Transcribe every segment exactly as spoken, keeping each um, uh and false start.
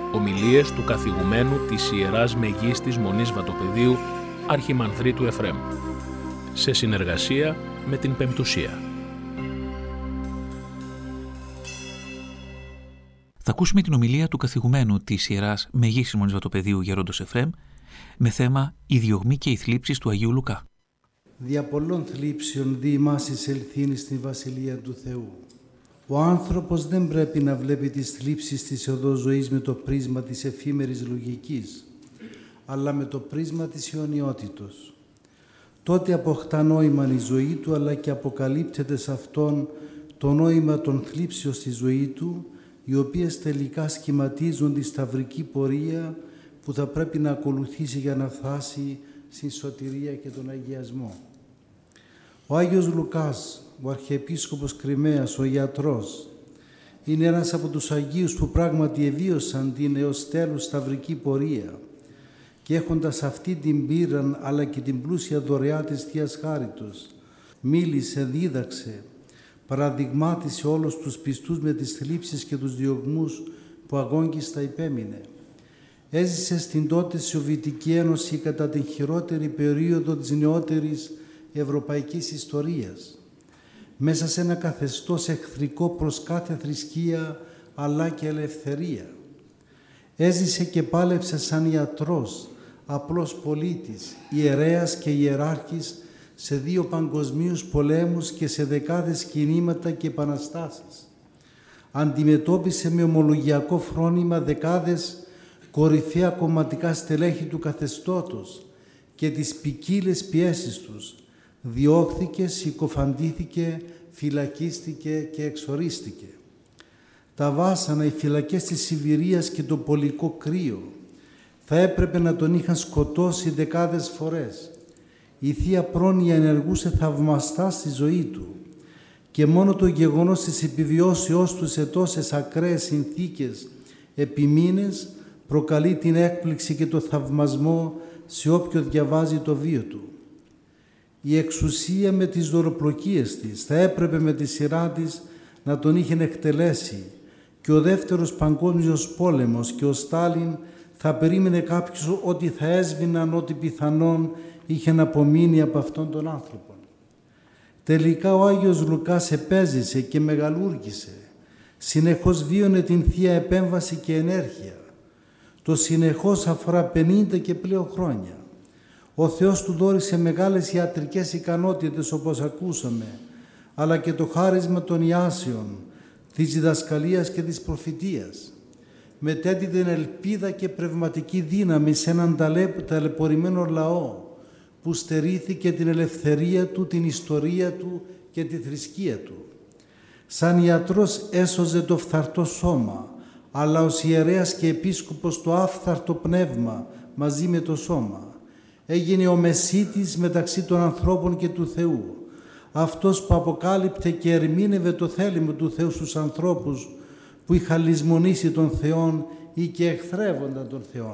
Ομιλίες του καθηγουμένου της Ιεράς Μεγίστης Μονής Βατοπεδίου, Αρχιμανθρίτου Εφραίμ, σε συνεργασία με την Πεμπτουσία. Θα ακούσουμε την ομιλία του καθηγουμένου της Ιεράς Μεγίστης Μονής Βατοπεδίου Γέροντος Εφραίμ με θέμα «Η διωγμή και οι θλίψεις του Αγίου Λουκά». Δια πολλών θλίψεων δι' ημάς εισελθύνει στη Βασιλεία του Θεού. Ο άνθρωπος δεν πρέπει να βλέπει τις θλίψεις της οδός ζωής με το πρίσμα της εφήμερης λογικής, αλλά με το πρίσμα της αιωνιότητος. Τότε αποκτά νόημα η ζωή του, αλλά και αποκαλύπτεται σε αυτόν το νόημα των θλίψεων στη ζωή του, οι οποίες τελικά σχηματίζουν τη σταυρική πορεία που θα πρέπει να ακολουθήσει για να φτάσει στη σωτηρία και τον αγιασμό. Ο Άγιος Λουκάς, ο Αρχιεπίσκοπος Κριμαίας, ο ιατρός, είναι ένας από τους Αγίους που πράγματι εβίωσαν την έως τέλους σταυρική πορεία και έχοντας αυτή την πείραν αλλά και την πλούσια δωρεά της Θείας Χάριτος, μίλησε, δίδαξε, παραδειγμάτισε όλους τους πιστούς με τις θλίψεις και τους διωγμούς που αγόγγιστα υπέμεινε. Έζησε στην τότε Σοβιετική Ένωση κατά την χειρότερη περίοδο της νεότερης ευρωπαϊκής ιστορίας, μέσα σε ένα καθεστώς εχθρικό προς κάθε θρησκεία αλλά και ελευθερία. Έζησε και πάλεψε σαν ιατρός, απλός πολίτης, ιερέας και ιεράρχης σε δύο παγκοσμίους πολέμους και σε δεκάδες κινήματα και επαναστάσεις. Αντιμετώπισε με ομολογιακό φρόνημα δεκάδες κορυφαία κομματικά στελέχη του καθεστώτος και τις ποικίλες πιέσεις τους. Διώχθηκε, συκοφαντήθηκε, φυλακίστηκε και εξορίστηκε. Τα βάσανα, οι φυλακές της Σιβηρίας και το πολικό κρύο θα έπρεπε να τον είχαν σκοτώσει δεκάδες φορές. Η Θεία Πρόνοια ενεργούσε θαυμαστά στη ζωή του και μόνο το γεγονός της επιβιώσεώς του σε τόσες ακραίες συνθήκες επί μήνες προκαλεί την έκπληξη και το θαυμασμό σε όποιον διαβάζει το βίο του. Η εξουσία με τις δωροπλοκίες της θα έπρεπε με τη σειρά της να τον είχε εκτελέσει και ο δεύτερος παγκόσμιος πόλεμος και ο Στάλιν θα περίμενε κάποιος ότι θα έσβηναν ό,τι πιθανόν είχε να απομείνει από αυτόν τον άνθρωπο. Τελικά ο Άγιος Λουκάς επέζησε και μεγαλούργησε. Συνεχώς βίωνε την Θεία Επέμβαση και ενέργεια. Το συνεχώς αφορά πενήντα και πλέον χρόνια. Ο Θεός του δώρισε μεγάλες ιατρικές ικανότητες όπως ακούσαμε, αλλά και το χάρισμα των ιάσεων, της διδασκαλίας και της προφητείας. Μετέδιδε την ελπίδα και πνευματική δύναμη σε έναν ταλαιπωρημένο λαό που στερήθηκε την ελευθερία του, την ιστορία του και τη θρησκεία του. Σαν ιατρός έσωζε το φθαρτό σώμα, αλλά ως ιερέας και επίσκοπος το άφθαρτο πνεύμα μαζί με το σώμα. Έγινε ο μεσίτης μεταξύ των ανθρώπων και του Θεού, αυτός που αποκάλυπτε και ερμήνευε το θέλημα του Θεού στους ανθρώπους που είχαν λησμονήσει τον Θεόν ή και εχθρεύονταν τον Θεόν.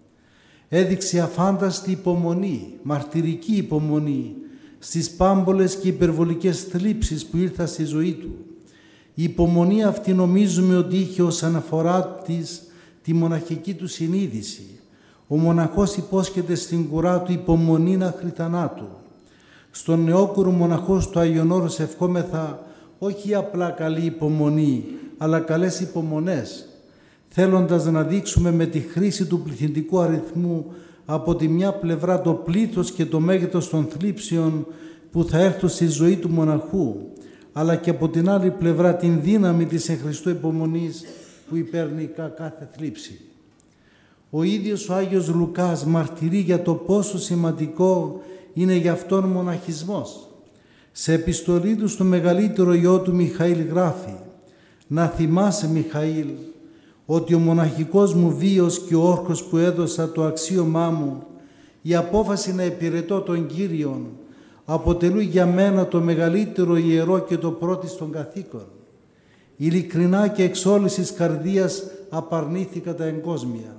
Έδειξε αφάνταστη υπομονή, μαρτυρική υπομονή στις πάμπολες και υπερβολικές θλίψεις που ήρθαν στη ζωή του. Η υπομονή αυτή νομίζουμε ότι είχε ως αναφορά της τη μοναχική του συνείδηση. Ο μοναχός υπόσχεται στην κουρά του υπομονή άχρη θανάτου. Στον νεόκουρο μοναχός του Άγιον Όρος ευχόμεθα όχι απλά καλή υπομονή, αλλά καλές υπομονές, θέλοντας να δείξουμε με τη χρήση του πληθυντικού αριθμού από τη μια πλευρά το πλήθος και το μέγεθος των θλίψεων που θα έρθουν στη ζωή του μοναχού, αλλά και από την άλλη πλευρά την δύναμη της εν Χριστώ υπομονής που υπερνικά κάθε θλίψη. Ο ίδιος ο Άγιος Λουκάς μαρτυρεί για το πόσο σημαντικό είναι για αυτόν ο μοναχισμός. Σε επιστολή του στο μεγαλύτερο γιο του Μιχαήλ γράφει «Να θυμάσαι, Μιχαήλ, ότι ο μοναχικός μου βίος και ο όρκος που έδωσα το αξίωμά μου, η απόφαση να υπηρετώ τον Κύριον, αποτελούν για μένα το μεγαλύτερο ιερό και το πρώτιστον καθήκον. Ειλικρινά και εξ όλης της καρδίας απαρνήθηκα τα εγκόσμια».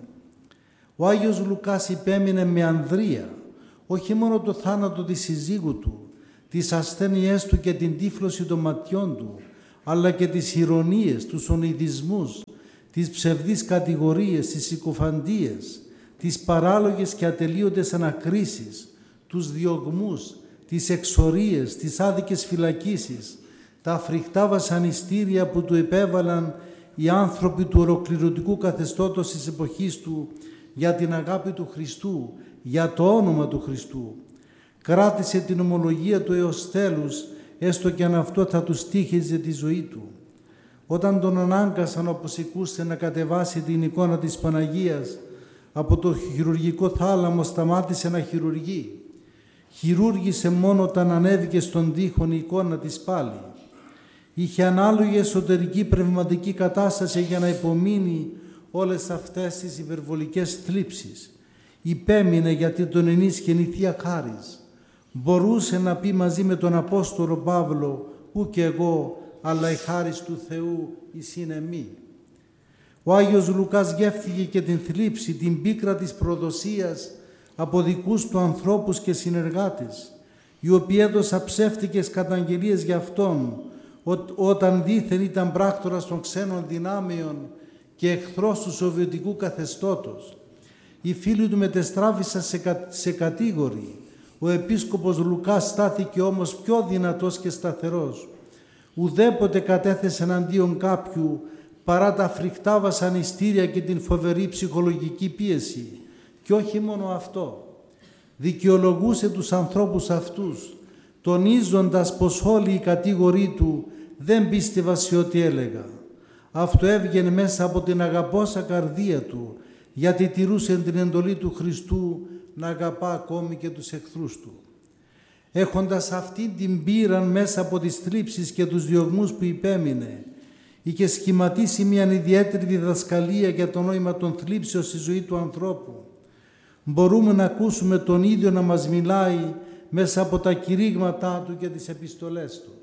Ο Άγιος Λουκάς υπέμεινε με ανδρεία, όχι μόνο το θάνατο της συζύγου του, τις ασθένειές του και την τύφλωση των ματιών του, αλλά και τις ηρωνίες, τους ονειδισμούς, τις ψευδείς κατηγορίες, τις συκοφαντίες, τις παράλογες και ατελείωτες ανακρίσεις, τους διωγμούς, τις εξορίες, τις άδικες φυλακίσεις, τα φρικτά βασανιστήρια που του επέβαλαν οι άνθρωποι του ολοκληρωτικού καθεστώτος της εποχής του για την αγάπη του Χριστού, για το όνομα του Χριστού. Κράτησε την ομολογία του έως τέλους, έστω και αν αυτό θα του στοίχιζε τη ζωή του. Όταν τον ανάγκασαν, όπως ακούσε, να κατεβάσει την εικόνα της Παναγίας, από το χειρουργικό θάλαμο σταμάτησε να χειρουργεί. Χειρούργησε μόνο όταν ανέβηκε στον τοίχον η εικόνα της πάλι. Είχε ανάλογη εσωτερική πνευματική κατάσταση για να υπομείνει όλες αυτές τις υπερβολικές θλίψεις. Υπέμεινε γιατί τον ενίσχυε η Θεία Χάρις. Μπορούσε να πει μαζί με τον Απόστολο Παύλο «Ου και εγώ, αλλά η χάρις του Θεού εις είναι μη». Ο Άγιος Λουκάς γεύθηκε και την θλίψη, την πίκρα της προδοσίας από δικούς του ανθρώπους και συνεργάτες, οι οποίοι έδωσαν ψεύτικες καταγγελίες για αυτόν, όταν δήθεν ήταν πράκτορας των ξένων δυνάμεων και εχθρός του σοβιετικού καθεστώτος. Οι φίλοι του μετεστράφησαν σε, κα, σε κατήγοροι. Ο επίσκοπος Λουκάς στάθηκε όμως πιο δυνατός και σταθερός. Ουδέποτε κατέθεσε εναντίον κάποιου παρά τα φρικτά βασανιστήρια και την φοβερή ψυχολογική πίεση. Και όχι μόνο αυτό. Δικαιολογούσε τους ανθρώπους αυτούς, τονίζοντας πως όλοι οι κατήγοροι του δεν πίστευαν σε ό,τι έλεγα. Αυτό έβγαινε μέσα από την αγαπώσα καρδία του, γιατί τηρούσε την εντολή του Χριστού να αγαπά ακόμη και τους εχθρούς του. Έχοντας αυτή την πείρα μέσα από τις θλίψεις και τους διωγμούς που υπέμεινε, είχε σχηματίσει μια ιδιαίτερη διδασκαλία για το νόημα των θλίψεων στη ζωή του ανθρώπου. Μπορούμε να ακούσουμε τον ίδιο να μας μιλάει μέσα από τα κηρύγματά του και τις επιστολές του.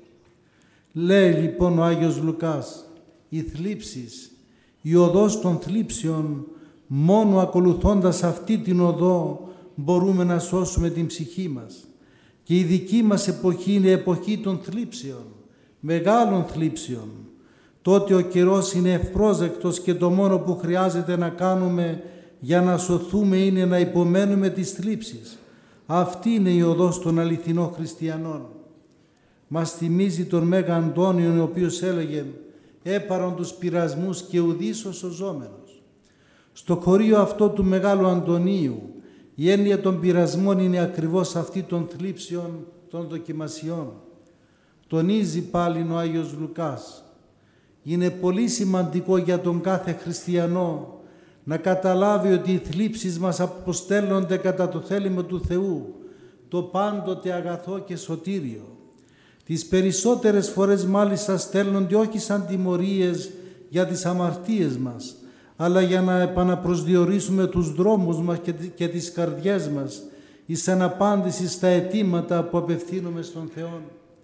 Λέει λοιπόν ο Άγιος Λουκάς, οι θλίψεις, η οδός των θλίψεων, μόνο ακολουθώντας αυτή την οδό μπορούμε να σώσουμε την ψυχή μας. Και η δική μας εποχή είναι εποχή των θλίψεων, μεγάλων θλίψεων. Τότε ο καιρός είναι ευπρόσδεκτος και το μόνο που χρειάζεται να κάνουμε για να σωθούμε είναι να υπομένουμε τις θλίψεις. Αυτή είναι η οδός των αληθινών χριστιανών. Μας θυμίζει τον Μέγα Αντώνιον, ο οποίος έλεγε «Έπαρον τους πειρασμούς και ουδής ο σωζόμενος». Στο χωρίο αυτό του Μεγάλου Αντωνίου, η έννοια των πειρασμών είναι ακριβώς αυτή των θλίψεων, των δοκιμασιών. Τονίζει πάλι ο Άγιος Λουκάς. Είναι πολύ σημαντικό για τον κάθε χριστιανό να καταλάβει ότι οι θλίψεις μας αποστέλλονται κατά το θέλημα του Θεού, το πάντοτε αγαθό και σωτήριο. Τις περισσότερες φορές μάλιστα στέλνονται όχι σαν τιμωρίες για τις αμαρτίες μας, αλλά για να επαναπροσδιορίσουμε τους δρόμους μας και τις καρδιές μας εις αναπάντηση στα αιτήματα που απευθύνουμε στον Θεό.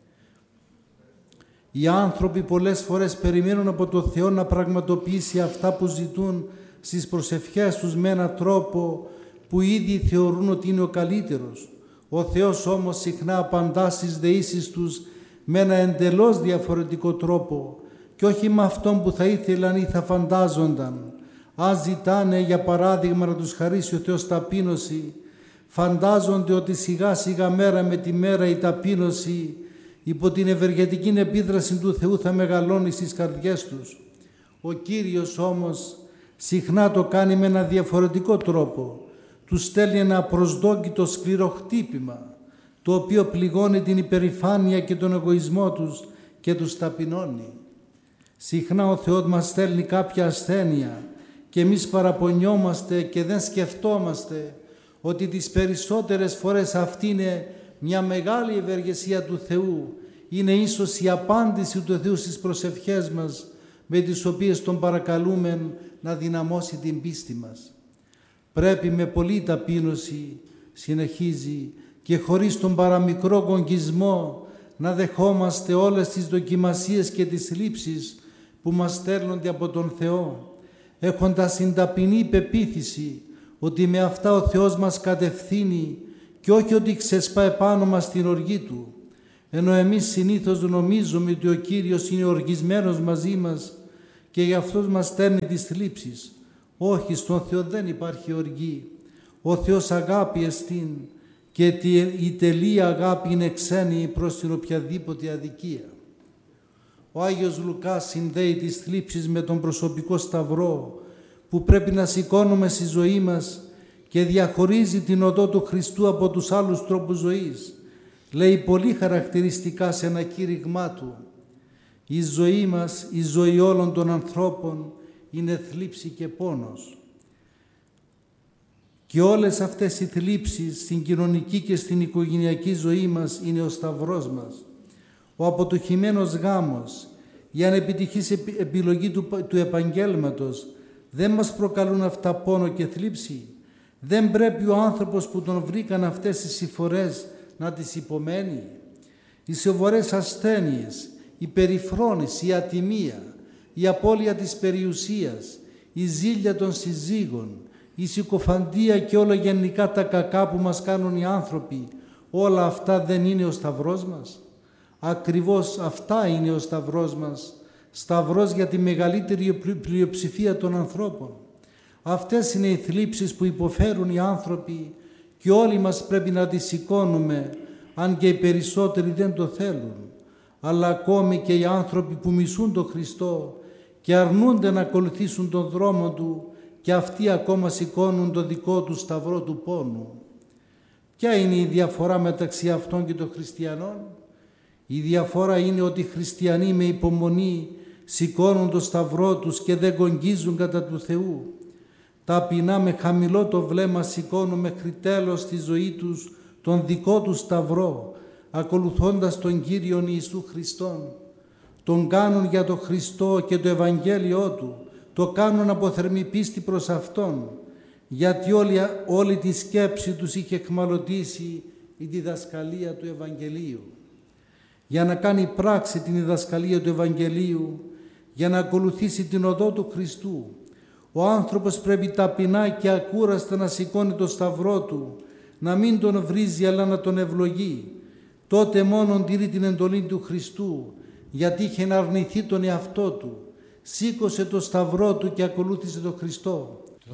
Οι άνθρωποι πολλές φορές περιμένουν από το Θεό να πραγματοποιήσει αυτά που ζητούν στις προσευχές τους με έναν τρόπο που ήδη θεωρούν ότι είναι ο καλύτερος. Ο Θεός όμως συχνά απαντά στις δεήσεις τους με ένα εντελώς διαφορετικό τρόπο και όχι με αυτόν που θα ήθελαν ή θα φαντάζονταν. Αν ζητάνε για παράδειγμα να τους χαρίσει ο Θεός ταπείνωση, φαντάζονται ότι σιγά σιγά μέρα με τη μέρα η ταπείνωση υπό την ευεργετική επίδραση του Θεού θα μεγαλώνει στις καρδιές τους. Ο Κύριος όμως συχνά το κάνει με ένα διαφορετικό τρόπο. Τους στέλνει ένα προσδόκητο σκληρό χτύπημα, το οποίο πληγώνει την υπερηφάνεια και τον εγωισμό τους και τους ταπεινώνει. Συχνά ο Θεός μας στέλνει κάποια ασθένεια και εμείς παραπονιόμαστε και δεν σκεφτόμαστε ότι τις περισσότερες φορές αυτή είναι μια μεγάλη ευεργεσία του Θεού. Είναι ίσως η απάντηση του Θεού στις προσευχές μας με τις οποίες τον παρακαλούμε να δυναμώσει την πίστη μας. Πρέπει με πολλή ταπείνωση, συνεχίζει, και χωρίς τον παραμικρό κογγισμό να δεχόμαστε όλες τις δοκιμασίες και τις θλίψεις που μας στέλνονται από τον Θεό, έχοντας την ταπεινή πεποίθηση ότι με αυτά ο Θεός μας κατευθύνει και όχι ότι ξεσπά επάνω μας την οργή Του, ενώ εμείς συνήθως νομίζουμε ότι ο Κύριος είναι οργισμένος μαζί μας και γι' αυτό μας στέλνει τις θλίψεις. Όχι, στον Θεό δεν υπάρχει οργή. Ο Θεός αγάπη εστίν και η τελεία αγάπη είναι ξένη προς την οποιαδήποτε αδικία. Ο Άγιος Λουκάς συνδέει τις θλίψεις με τον προσωπικό σταυρό που πρέπει να σηκώνουμε στη ζωή μας και διαχωρίζει την οδό του Χριστού από τους άλλους τρόπους ζωής. Λέει πολύ χαρακτηριστικά σε ένα κήρυγμά του: «Η ζωή μας, η ζωή όλων των ανθρώπων είναι θλίψη και πόνος». Και όλες αυτές οι θλίψεις στην κοινωνική και στην οικογενειακή ζωή μας είναι ο σταυρός μας. Ο αποτυχημένος γάμος, η ανεπιτυχής επιλογή του, του επαγγέλματος δεν μας προκαλούν αυτά πόνο και θλίψη. Δεν πρέπει ο άνθρωπος που τον βρήκαν αυτές τις συμφορές να τις υπομένει. Οι σοβαρές ασθένειες, η περιφρόνηση, η ατιμία, η απώλεια της περιουσίας, η ζήλια των συζύγων, η συκοφαντία και όλα γενικά τα κακά που μας κάνουν οι άνθρωποι, όλα αυτά δεν είναι ο σταυρός μας? Ακριβώς αυτά είναι ο σταυρός μας, σταυρός για τη μεγαλύτερη πλειοψηφία των ανθρώπων. Αυτές είναι οι θλίψεις που υποφέρουν οι άνθρωποι και όλοι μας πρέπει να τις σηκώνουμε, αν και οι περισσότεροι δεν το θέλουν. Αλλά ακόμη και οι άνθρωποι που μισούν τον Χριστό και αρνούνται να ακολουθήσουν τον δρόμο Του, και αυτοί ακόμα σηκώνουν το δικό του σταυρό του πόνου. Ποια είναι η διαφορά μεταξύ αυτών και των χριστιανών? Η διαφορά είναι ότι οι χριστιανοί με υπομονή σηκώνουν το σταυρό τους και δεν κογγίζουν κατά του Θεού. Ταπεινά με χαμηλό το βλέμμα σηκώνουν μέχρι τέλος στη ζωή τους τον δικό του σταυρό, ακολουθώντας τον Κύριον Ιησού Χριστόν. Τον κάνουν για τον Χριστό και το Ευαγγέλιό Του, το κάνουν από θερμή πίστη προς Αυτόν, γιατί όλη, όλη τη σκέψη τους είχε εχμαλωτήσει η διδασκαλία του Ευαγγελίου. Για να κάνει πράξη την διδασκαλία του Ευαγγελίου, για να ακολουθήσει την οδό του Χριστού, ο άνθρωπος πρέπει ταπεινά και ακούραστα να σηκώνει το σταυρό του, να μην τον βρίζει αλλά να τον ευλογεί. Τότε μόνον τηρεί την εντολή του Χριστού, γιατί είχε να αρνηθεί τον εαυτό του. Σήκωσε το σταυρό του και ακολούθησε τον Χριστό.